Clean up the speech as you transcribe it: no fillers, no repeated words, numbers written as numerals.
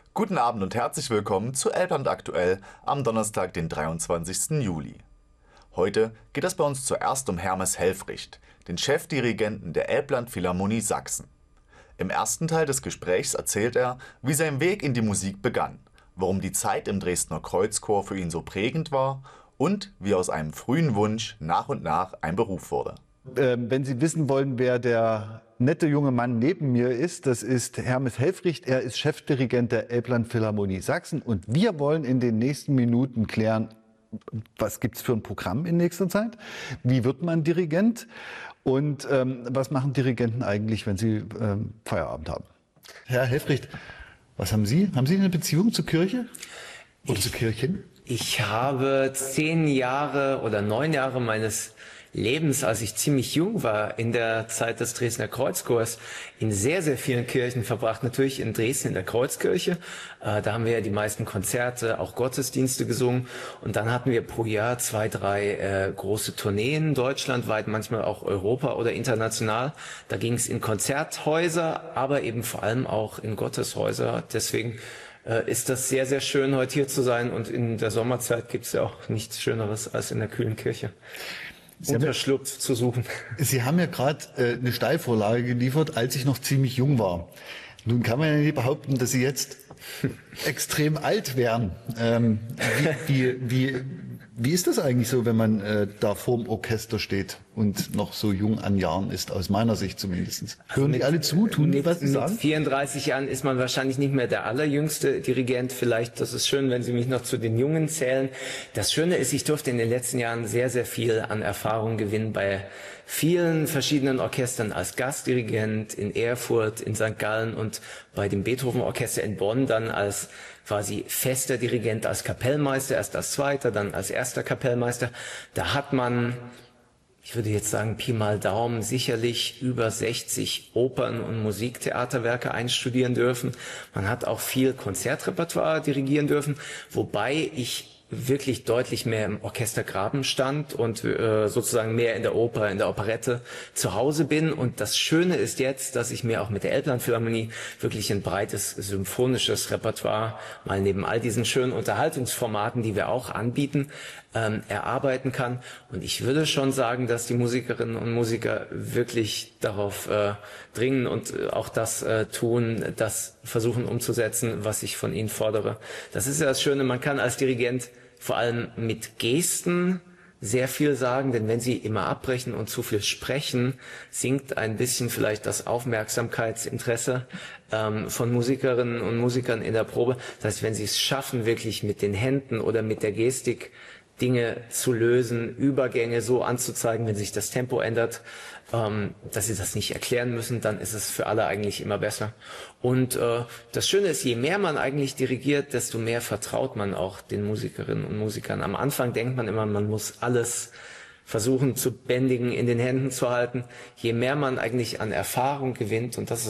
Guten Abend und herzlich willkommen zu Elbland aktuell am Donnerstag, den 23. Juli. Heute geht es bei uns zuerst um Hermes Helfrich, den Chefdirigenten der Elbland Philharmonie Sachsen. Im ersten Teil des Gesprächs erzählt er, wie sein Weg in die Musik begann, warum die Zeit im Dresdner Kreuzchor für ihn so prägend war und wie aus einem frühen Wunsch nach und nach ein Beruf wurde. Wenn Sie wissen wollen, wer der nette junge Mann neben mir ist, das ist Hermes Helfrich. Er ist Chefdirigent der Elbland Philharmonie Sachsen. Und wir wollen in den nächsten Minuten klären, was gibt es für ein Programm in nächster Zeit? Wie wird man Dirigent? Und was machen Dirigenten eigentlich, wenn sie Feierabend haben? Herr Helfrich, was haben Sie? Haben Sie eine Beziehung zur Kirche oder zu Kirchen? Ich habe 10 Jahre oder 9 Jahre meines Lebens, als ich ziemlich jung war, in der Zeit des Dresdner Kreuzchors, in sehr, sehr vielen Kirchen verbracht. Natürlich in Dresden in der Kreuzkirche. Da haben wir ja die meisten Konzerte, auch Gottesdienste gesungen. Und dann hatten wir pro Jahr 2, 3 große Tourneen deutschlandweit, manchmal auch Europa oder international. Da ging es in Konzerthäuser, aber eben vor allem auch in Gotteshäuser. Deswegen ist das sehr, sehr schön, heute hier zu sein. Und in der Sommerzeit gibt es ja auch nichts Schöneres als in der kühlen Kirche Unterschlupf zu suchen. Sie haben ja gerade eine Steilvorlage geliefert, als ich noch ziemlich jung war. Nun kann man ja nicht behaupten, dass Sie jetzt extrem alt wären. Wie ist das eigentlich so, wenn man da vorm Orchester steht und noch so jung an Jahren ist, aus meiner Sicht zumindest? Hören die alle zu, tun die, was sie sagen? Mit 34 Jahren ist man wahrscheinlich nicht mehr der allerjüngste Dirigent. Vielleicht, das ist schön, wenn Sie mich noch zu den Jungen zählen. Das Schöne ist, ich durfte in den letzten Jahren sehr, sehr viel an Erfahrung gewinnen bei vielen verschiedenen Orchestern als Gastdirigent in Erfurt, in St. Gallen und bei dem Beethoven-Orchester in Bonn dann als quasi fester Dirigent, als Kapellmeister, erst als zweiter, dann als erster Kapellmeister. Da hat man, ich würde jetzt sagen, Pi mal Daumen, sicherlich über 60 Opern- und Musiktheaterwerke einstudieren dürfen. Man hat auch viel Konzertrepertoire dirigieren dürfen, wobei ich wirklich deutlich mehr im Orchestergraben stand und sozusagen mehr in der Oper, in der Operette zu Hause bin. Und das Schöne ist jetzt, dass ich mir auch mit der Elbland Philharmonie wirklich ein breites symphonisches Repertoire mal neben all diesen schönen Unterhaltungsformaten, die wir auch anbieten, erarbeiten kann. Und ich würde schon sagen, dass die Musikerinnen und Musiker wirklich darauf dringen und auch das tun, das versuchen umzusetzen, was ich von ihnen fordere. Das ist ja das Schöne, man kann als Dirigent vor allem mit Gesten sehr viel sagen, denn wenn Sie immer abbrechen und zu viel sprechen, sinkt ein bisschen vielleicht das Aufmerksamkeitsinteresse von Musikerinnen und Musikern in der Probe. Das heißt, wenn Sie es schaffen, wirklich mit den Händen oder mit der Gestik Dinge zu lösen, Übergänge so anzuzeigen, wenn sich das Tempo ändert, dass sie das nicht erklären müssen, dann ist es für alle eigentlich immer besser. Und das Schöne ist, je mehr man eigentlich dirigiert, desto mehr vertraut man auch den Musikerinnen und Musikern. Am Anfang denkt man immer, man muss alles versuchen zu bändigen, in den Händen zu halten. Je mehr man eigentlich an Erfahrung gewinnt, und das ist